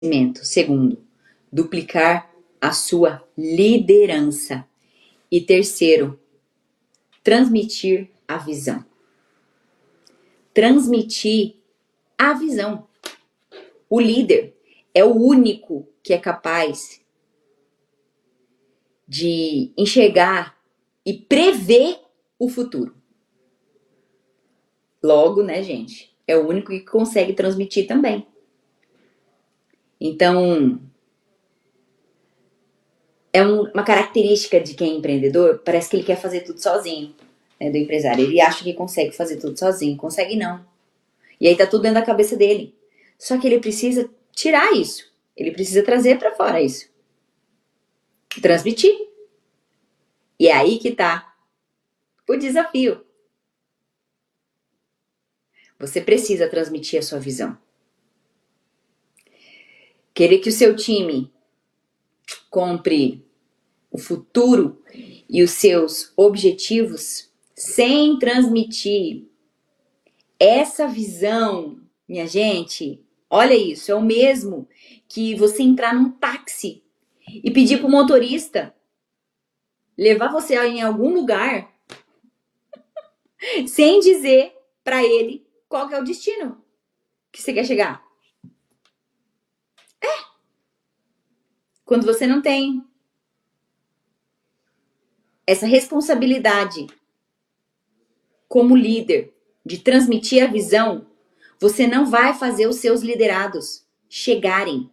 Segundo, duplicar a sua liderança. E terceiro, transmitir a visão. Transmitir a visão. O líder é o único que é capaz de enxergar e prever o futuro. Logo, né, gente? É o único que consegue transmitir também. Então, é uma característica de quem é empreendedor, parece que ele quer fazer tudo sozinho, né, do empresário. Ele acha que consegue fazer tudo sozinho, consegue não. E aí tá tudo dentro da cabeça dele. Só que ele precisa tirar isso. Ele precisa trazer para fora isso. Transmitir. E é aí que tá o desafio. Você precisa transmitir a sua visão. Querer que o seu time compre o futuro e os seus objetivos sem transmitir essa visão, minha gente, olha isso, é o mesmo que você entrar num táxi e pedir pro motorista levar você em algum lugar sem dizer para ele qual que é o destino que você quer chegar. Quando você não tem essa responsabilidade como líder de transmitir a visão, você não vai fazer os seus liderados chegarem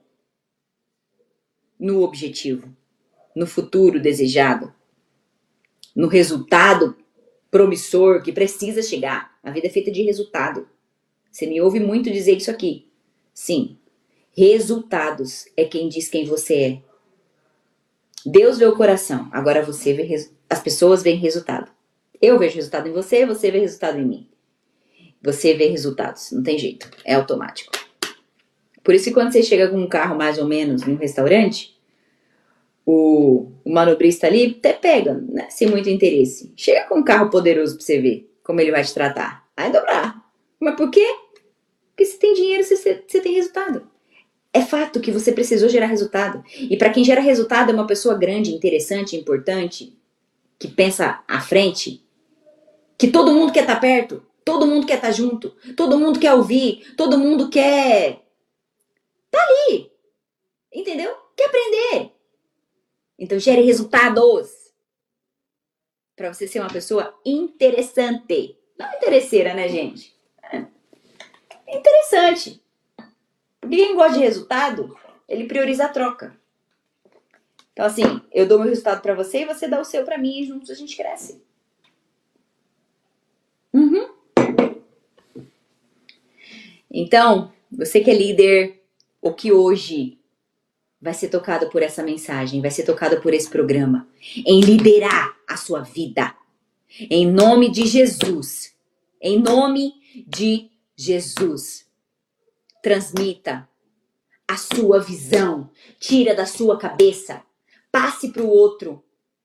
no objetivo, no futuro desejado, no resultado promissor que precisa chegar. A vida é feita de resultado. Você me ouve muito dizer isso aqui. Sim, resultados é quem diz quem você é. Deus vê o coração, agora você vê as pessoas veem resultado. Eu vejo resultado em você, você vê resultado em mim. Você vê resultados, não tem jeito, é automático. Por isso que quando você chega com um carro mais ou menos em um restaurante, o manobrista ali até pega, né, sem muito interesse. Chega com um carro poderoso pra você ver como ele vai te tratar. Vai dobrar. Mas por quê? Porque se tem dinheiro, você tem resultado. É fato que você precisou gerar resultado. E para quem gera resultado é uma pessoa grande, interessante, importante, que pensa à frente, que todo mundo quer estar perto, todo mundo quer estar junto, todo mundo quer ouvir, todo mundo quer tá ali, entendeu? Quer aprender. Então gere resultados para você ser uma pessoa interessante. Não interesseira, né, gente? É interessante. Porque quem gosta de resultado, ele prioriza a troca. Então, assim, eu dou meu resultado para você e você dá o seu para mim e juntos a gente cresce. Uhum. Então, você que é líder, ou que hoje vai ser tocado por essa mensagem, vai ser tocado por esse programa, em liderar a sua vida. Em nome de Jesus. Em nome de Jesus. Transmita a sua visão. Tira da sua cabeça. Passe para o outro.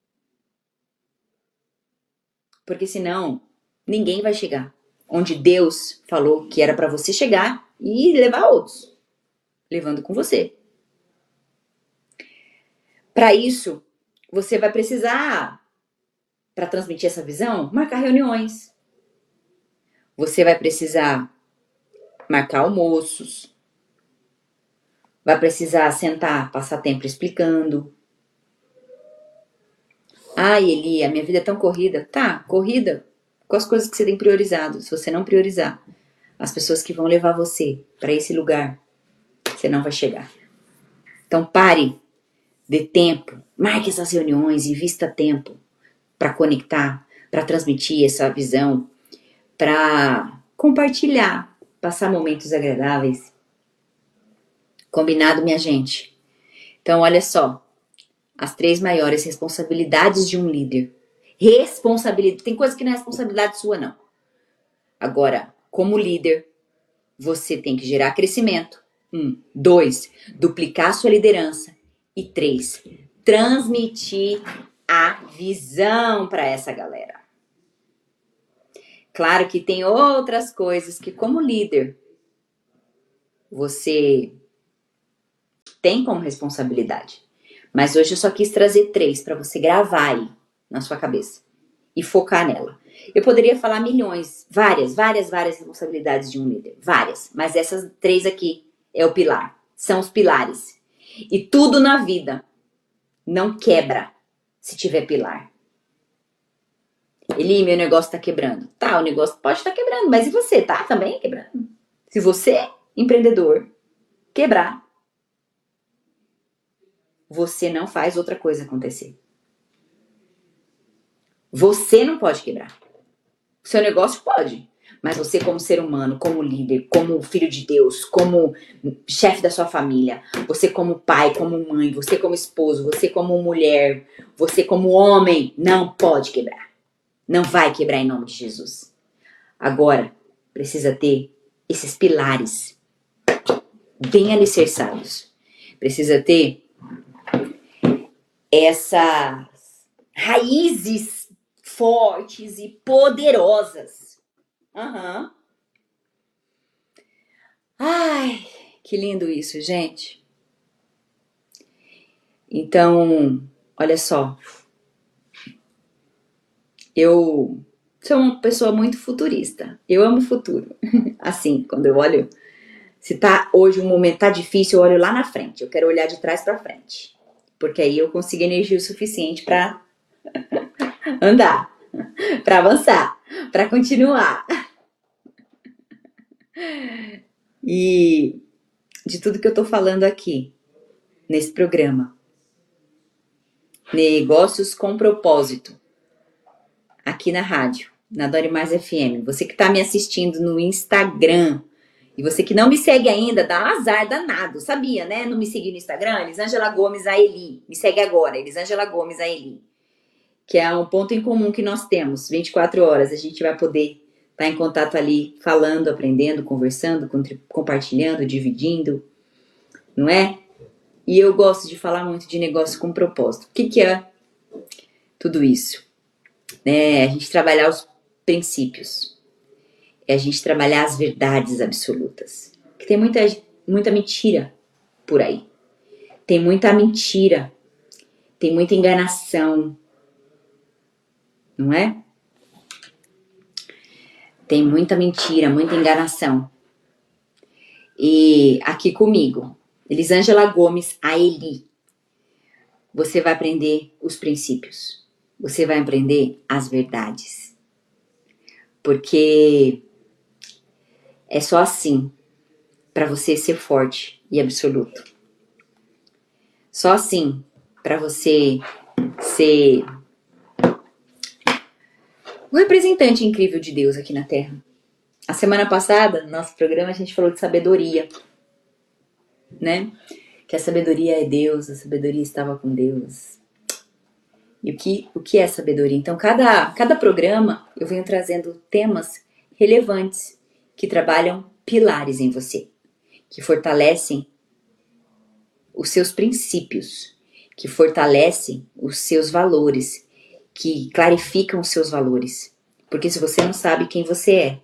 Porque senão, ninguém vai chegar onde Deus falou que era para você chegar e levar outros. Levando com você. Para isso, você vai precisar, para transmitir essa visão, marcar reuniões. Você vai precisar marcar almoços. Vai precisar sentar, passar tempo explicando. Ai, Eli, a minha vida é tão corrida. Tá, corrida com as coisas que você tem priorizado. Se você não priorizar as pessoas que vão levar você para esse lugar, você não vai chegar. Então pare, dê tempo, marque essas reuniões, invista tempo para conectar, para transmitir essa visão, para compartilhar, passar momentos agradáveis. Combinado, minha gente? Então, olha só, as 3 maiores responsabilidades de um líder. Responsabilidade, tem coisa que não é responsabilidade sua, não. Agora, como líder, você tem que gerar crescimento. 2, duplicar sua liderança. E 3, transmitir a visão para essa galera. Claro que tem outras coisas que, como líder, você tem como responsabilidade. Mas hoje eu só quis trazer 3 para você gravar aí na sua cabeça e focar nela. Eu poderia falar milhões, várias responsabilidades de um líder, várias, mas essas 3 aqui é o pilar, são os pilares. E tudo na vida não quebra se tiver pilar. Eli, meu negócio tá quebrando. Tá, o negócio pode estar quebrando, mas e você, tá também quebrando? Se você, empreendedor, quebrar, você não faz outra coisa acontecer. Você não pode quebrar. O seu negócio pode, mas você como ser humano, como líder, como filho de Deus, como chefe da sua família, você como pai, como mãe, você como esposo, você como mulher, você como homem, não pode quebrar. Não vai quebrar em nome de Jesus. Agora, precisa ter esses pilares bem alicerçados. Precisa ter essas raízes fortes e poderosas. Ai, que lindo isso, gente. Então, olha só. Eu sou uma pessoa muito futurista. Eu amo o futuro. Assim, quando eu olho, se tá hoje um momento tá difícil, eu olho lá na frente. Eu quero olhar de trás para frente. Porque aí eu consigo energia o suficiente para andar, para avançar, para continuar. E de tudo que eu tô falando aqui nesse programa, Negócios com Propósito, aqui na rádio, na Dore Mais FM. Você que tá me assistindo no Instagram e você que não me segue ainda, dá um azar danado, sabia, né? Não me seguir no Instagram, Elisângela Gomes Aeli. Me segue agora, Elisângela Gomes Aeli. Que é um ponto em comum que nós temos, 24 horas. A gente vai poder estar em contato ali, falando, aprendendo, conversando, compartilhando, dividindo, não é? E eu gosto de falar muito de negócio com propósito. O que é tudo isso? A gente trabalhar os princípios. É a gente trabalhar as verdades absolutas. Porque tem muita mentira por aí. Tem muita mentira. Tem muita enganação. Não é? Tem muita mentira, muita enganação. E aqui comigo, Elisângela Gomes Aeli, você vai aprender os princípios. Você vai aprender as verdades. Porque é só assim para você ser forte e absoluto. Só assim para você ser um representante incrível de Deus aqui na Terra. A semana passada, no nosso programa, a gente falou de sabedoria, né? Que a sabedoria é Deus, a sabedoria estava com Deus. E o que é sabedoria? Então, cada programa eu venho trazendo temas relevantes que trabalham pilares em você, que fortalecem os seus princípios, que fortalecem os seus valores, que clarificam os seus valores. Porque se você não sabe quem você é,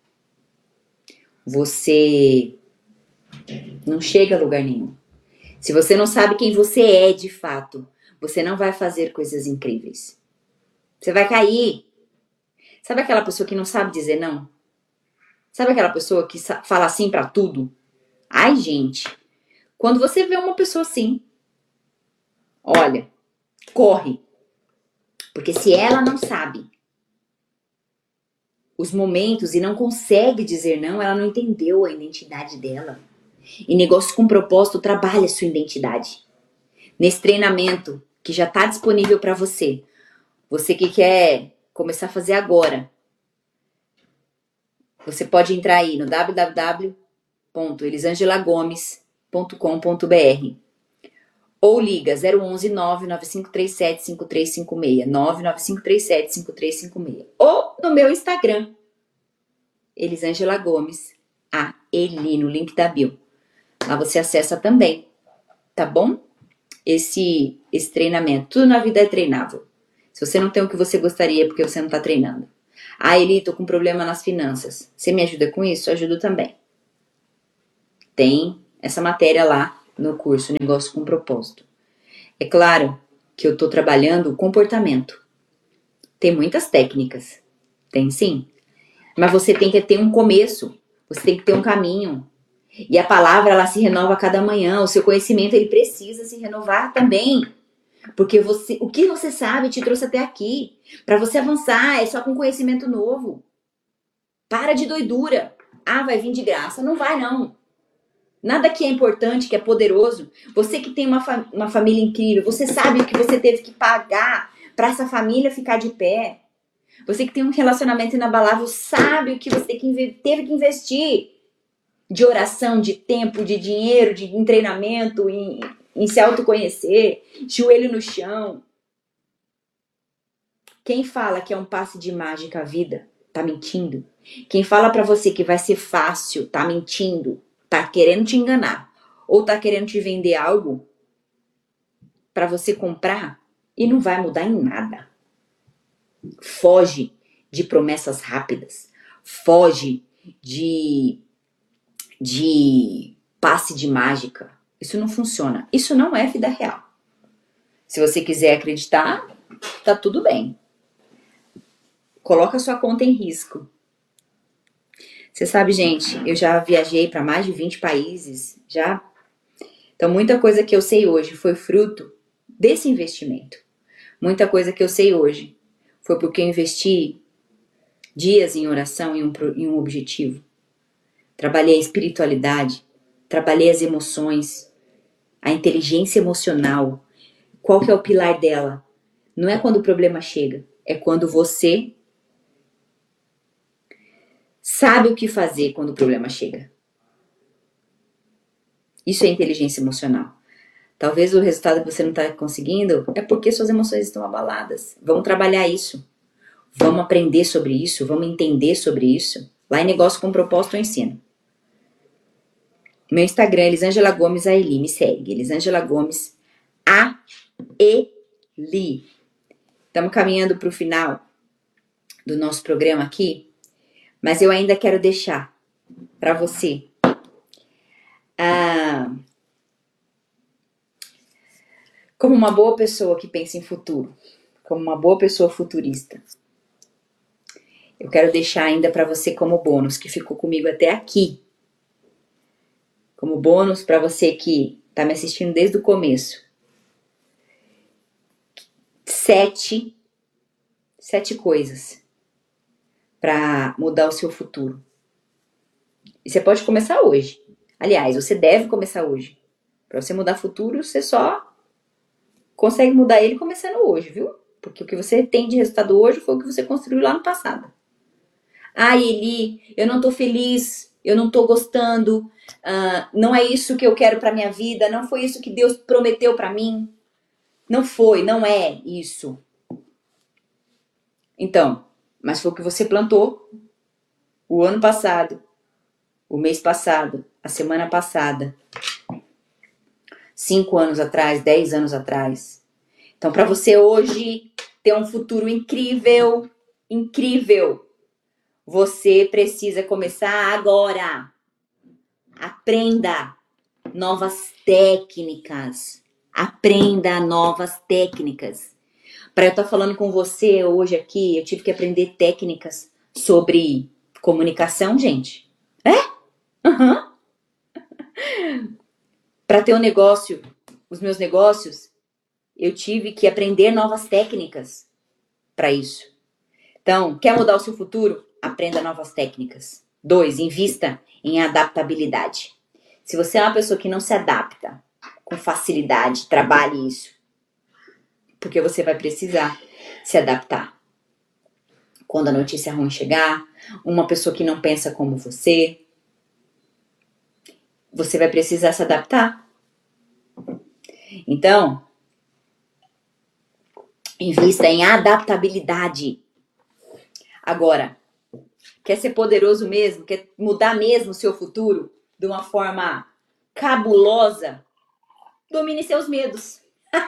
você não chega a lugar nenhum. Se você não sabe quem você é de fato, você não vai fazer coisas incríveis. Você vai cair. Sabe aquela pessoa que não sabe dizer não? Sabe aquela pessoa que fala sim pra tudo? Ai, gente, quando você vê uma pessoa assim, olha, corre. Porque se ela não sabe os momentos e não consegue dizer não, ela não entendeu a identidade dela. E negócio com propósito trabalha a sua identidade. Nesse treinamento que já está disponível para você, você que quer começar a fazer agora, você pode entrar aí no www.elisangelagomes.com.br ou liga 011 99537 5356, 99537 5356, ou no meu Instagram, Elisângela Gomes, a Eli, no link da bio. Lá você acessa também, tá bom? Esse treinamento. Tudo na vida é treinável. Se você não tem o que você gostaria, é porque você não tá treinando. Ah, Eli, tô com problema nas finanças. Você me ajuda com isso? Eu ajudo também. Tem essa matéria lá no curso Negócio com Propósito. É claro que eu estou trabalhando o comportamento. Tem muitas técnicas, tem sim. Mas você tem que ter um começo, você tem que ter um caminho. E a palavra, ela se renova a cada manhã. O seu conhecimento, ele precisa se renovar também. Porque o que você sabe te trouxe até aqui. Para você avançar, é só com conhecimento novo. Para de doidura. Ah, vai vir de graça. Não vai, não. Nada que é importante, que é poderoso. Você que tem uma família incrível, você sabe o que você teve que pagar para essa família ficar de pé. Você que tem um relacionamento inabalável, sabe o que você teve que investir de oração, de tempo, de dinheiro, em treinamento, em se autoconhecer, joelho no chão. Quem fala que é um passe de mágica a vida, tá mentindo. Quem fala pra você que vai ser fácil, tá mentindo. Tá querendo te enganar. Ou tá querendo te vender algo pra você comprar e não vai mudar em nada. Foge de promessas rápidas. Foge de passe de mágica. Isso não funciona. Isso não é vida real. Se você quiser acreditar, tá tudo bem. Coloca sua conta em risco. Você sabe, gente, eu já viajei para mais de 20 países, já. Então, muita coisa que eu sei hoje foi fruto desse investimento. Muita coisa que eu sei hoje foi porque eu investi dias em oração em um objetivo. Trabalhei a espiritualidade, trabalhei as emoções, a inteligência emocional. Qual que é o pilar dela? Não é quando o problema chega, é quando você sabe o que fazer quando o problema chega. Isso é inteligência emocional. Talvez o resultado que você não está conseguindo é porque suas emoções estão abaladas. Vamos trabalhar isso. Vamos aprender sobre isso. Vamos entender sobre isso. Lá em Negócio com Propósito eu ensino. Meu Instagram é Elisângela Gomes Aeli. Me segue. Elisângela Gomes Aeli. Estamos caminhando para o final do nosso programa aqui. Mas eu ainda quero deixar para você como uma boa pessoa que pensa em futuro, como uma boa pessoa futurista. Eu quero deixar ainda para você como bônus, que ficou comigo até aqui. Como bônus para você que está me assistindo desde o começo. 7 coisas para mudar o seu futuro. E você pode começar hoje. Aliás, você deve começar hoje. Para você mudar o futuro, você só consegue mudar ele começando hoje, viu? Porque o que você tem de resultado hoje foi o que você construiu lá no passado. Ah, Eli, eu não tô feliz, eu não tô gostando, não é isso que eu quero pra minha vida, não foi isso que Deus prometeu pra mim. Não foi, não é isso. Então, mas foi o que você plantou o ano passado, o mês passado, a semana passada, 5 anos atrás, 10 anos atrás. Então, para você hoje ter um futuro incrível, você precisa começar agora. Aprenda novas técnicas. Aprenda novas técnicas. Para eu estar falando com você hoje aqui, eu tive que aprender técnicas sobre comunicação, gente. Uhum. Para ter um negócio, os meus negócios, eu tive que aprender novas técnicas para isso. Então, quer mudar o seu futuro? Aprenda novas técnicas. 2, invista em adaptabilidade. Se você é uma pessoa que não se adapta com facilidade, trabalhe isso. Porque você vai precisar se adaptar. Quando a notícia ruim chegar, uma pessoa que não pensa como você vai precisar se adaptar. Então, invista em adaptabilidade. Agora, quer ser poderoso mesmo? Quer mudar mesmo o seu futuro de uma forma cabulosa? Domine seus medos.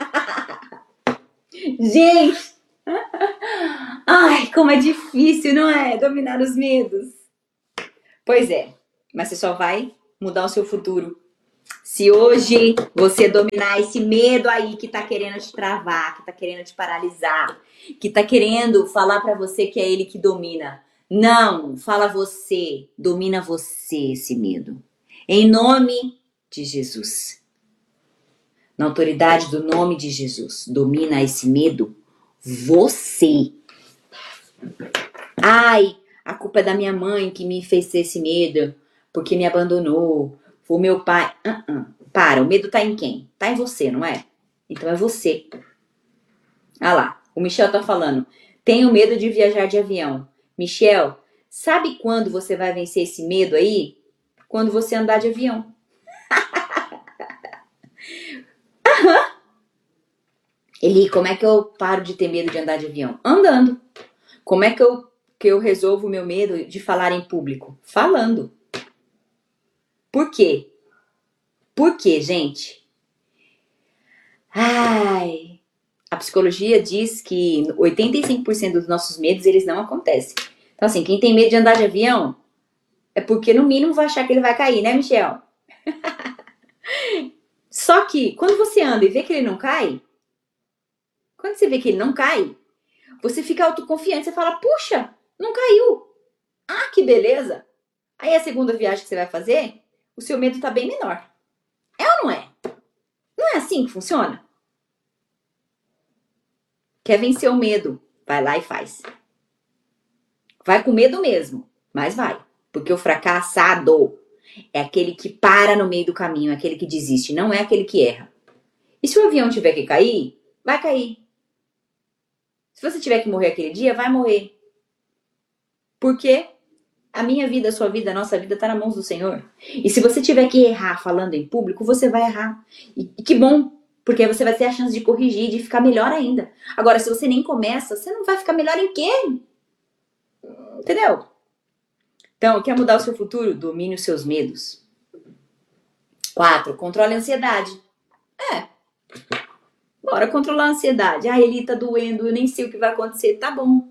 Gente! Ai, como é difícil, não é? Dominar os medos. Pois é, mas você só vai mudar o seu futuro Se hoje você dominar esse medo aí que tá querendo te travar, que tá querendo te paralisar, que tá querendo falar pra você que é ele que domina. Não, fala você, domina você esse medo. Em nome de Jesus. Na autoridade do nome de Jesus, domina esse medo você. Ai, a culpa é da minha mãe que me fez ter esse medo, porque me abandonou. Foi o meu pai. Para, o medo tá em quem? Tá em você, não é? Então é você. Ah lá, o Michel tá falando. Tenho medo de viajar de avião. Michel, sabe quando você vai vencer esse medo aí? Quando você andar de avião. Eli, como é que eu paro de ter medo de andar de avião? Andando. Como é que eu resolvo o meu medo de falar em público? Falando. Por quê? Por quê, gente? Ai, a psicologia diz que 85% dos nossos medos, eles não acontecem. Então, assim, quem tem medo de andar de avião é porque, no mínimo, vai achar que ele vai cair, né, Michel? Só que, quando você anda e vê que ele não cai, quando você vê que ele não cai, você fica autoconfiante, você fala, puxa, não caiu. Ah, que beleza. Aí, a segunda viagem que você vai fazer, o seu medo tá bem menor. É ou não é? Não é assim que funciona? Quer vencer o medo? Vai lá e faz. Vai com medo mesmo, mas vai. Porque o fracassado é aquele que para no meio do caminho, é aquele que desiste, não é aquele que erra. E se o avião tiver que cair, vai cair. Se você tiver que morrer aquele dia, vai morrer. Porque a minha vida, a sua vida, a nossa vida está nas mãos do Senhor. E se você tiver que errar falando em público, você vai errar. E que bom, porque aí você vai ter a chance de corrigir, de ficar melhor ainda. Agora, se você nem começa, você não vai ficar melhor em quê? Entendeu? Então, quer mudar o seu futuro? Domine os seus medos. 4. Controle a ansiedade. Bora controlar a ansiedade. Ah, ele tá doendo, eu nem sei o que vai acontecer. Tá bom.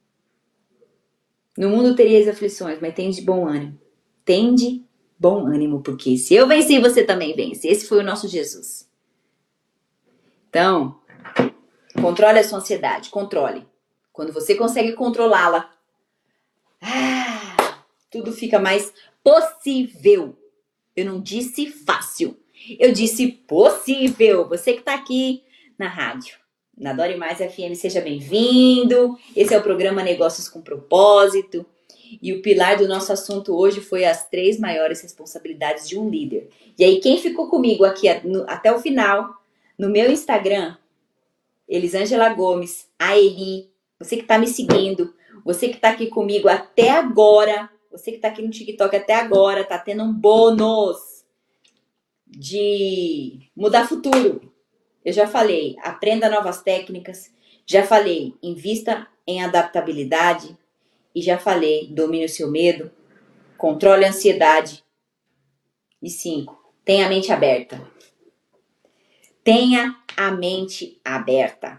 No mundo teríais aflições, mas tende bom ânimo. Tende bom ânimo, porque se eu venci, você também vence. Esse foi o nosso Jesus. Então, controle a sua ansiedade. Controle. Quando você consegue controlá-la, tudo fica mais possível. Eu não disse fácil. Eu disse possível. Você que tá aqui na rádio, na Dore Mais FM, seja bem-vindo. Esse é o programa Negócios com Propósito. E o pilar do nosso assunto hoje foi as 3 maiores responsabilidades de um líder. E aí, quem ficou comigo aqui até o final, no meu Instagram, Elisângela Gomes, a Eli, você que tá me seguindo, você que tá aqui comigo até agora, você que tá aqui no TikTok até agora, tá tendo um bônus de mudar futuro. Eu já falei, aprenda novas técnicas. Já falei, invista em adaptabilidade. E já falei, domine o seu medo. Controle a ansiedade. E 5, tenha a mente aberta. Tenha a mente aberta.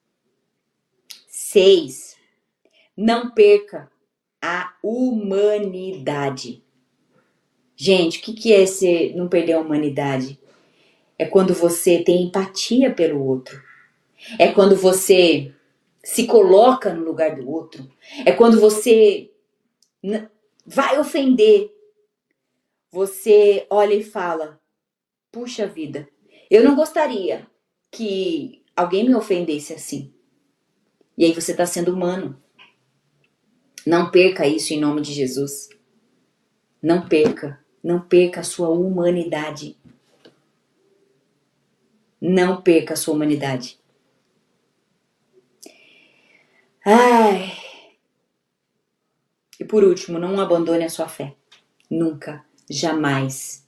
6, não perca a humanidade. Gente, o que é não perder a humanidade? É quando você tem empatia pelo outro. É quando você se coloca no lugar do outro. É quando você vai ofender. Você olha e fala, puxa vida, eu não gostaria que alguém me ofendesse assim. E aí você está sendo humano. Não perca isso em nome de Jesus. Não perca. Não perca a sua humanidade. Não perca a sua humanidade. Ai. E por último, não abandone a sua fé. Nunca, jamais,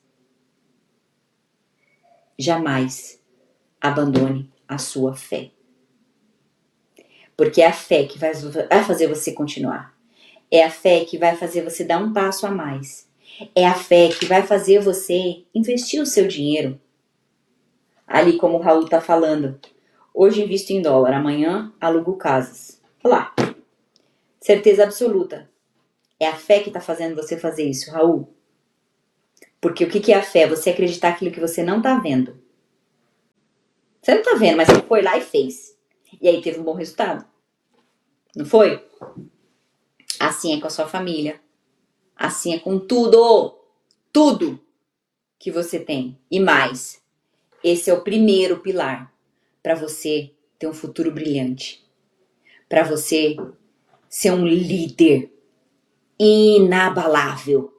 jamais abandone a sua fé. Porque é a fé que vai fazer você continuar. É a fé que vai fazer você dar um passo a mais. É a fé que vai fazer você investir o seu dinheiro. Ali como o Raul tá falando. Hoje invisto em dólar, amanhã alugo casas. Olha lá. Certeza absoluta. É a fé que tá fazendo você fazer isso, Raul. Porque o que é a fé? Você acreditar aquilo que você não tá vendo. Você não tá vendo, mas você foi lá e fez. E aí teve um bom resultado. Não foi? Assim é com a sua família. Assim é com tudo. Tudo que você tem. E mais. Esse é o primeiro pilar para você ter um futuro brilhante. Para você ser um líder inabalável.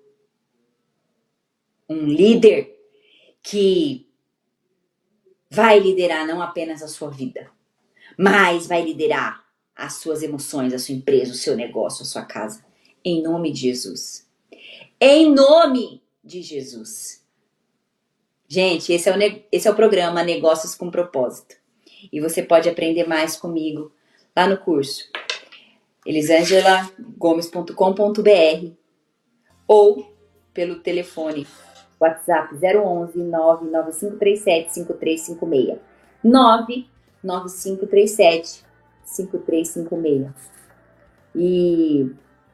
Um líder que vai liderar não apenas a sua vida, mas vai liderar as suas emoções, a sua empresa, o seu negócio, a sua casa. Em nome de Jesus. Em nome de Jesus. Gente, esse é o programa Negócios com Propósito. E você pode aprender mais comigo lá no curso elisangelagomes.com.br ou pelo telefone WhatsApp 011 99537 5356. 99537 5356. E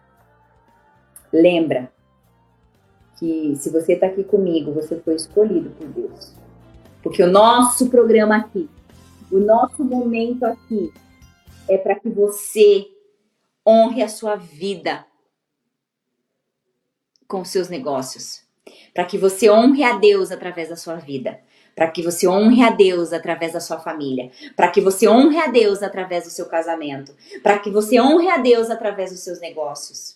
lembra que se você está aqui comigo, você foi escolhido por Deus. Porque o nosso programa aqui, o nosso momento aqui, é para que você honre a sua vida com seus negócios. Para que você honre a Deus através da sua vida. Para que você honre a Deus através da sua família. Para que você honre a Deus através do seu casamento. Para que você honre a Deus através dos seus negócios.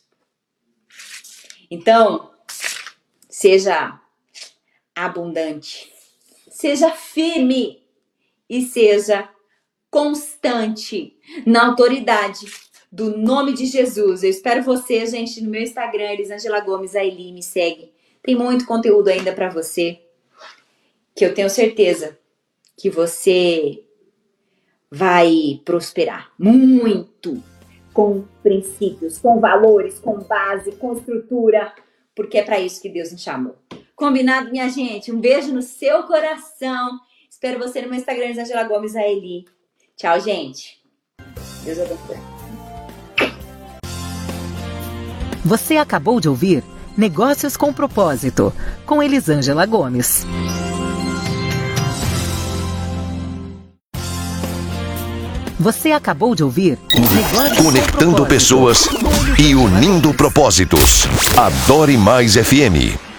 Então, seja abundante. Seja firme. E seja constante na autoridade do nome de Jesus. Eu espero você, gente, no meu Instagram, Elisângela Gomes Aili, me segue. Tem muito conteúdo ainda para você, que eu tenho certeza que você vai prosperar muito, com princípios, com valores, com base, com estrutura, porque é para isso que Deus nos chamou. Combinado, minha gente? Um beijo no seu coração. Espero você no meu Instagram, Elisângela Gomes Aili. Tchau, gente. Deus abençoe. Você acabou de ouvir Negócios com Propósito, com Elisângela Gomes. Você acabou de ouvir Negócios Conectando pessoas e unindo propósitos. Adore Mais FM.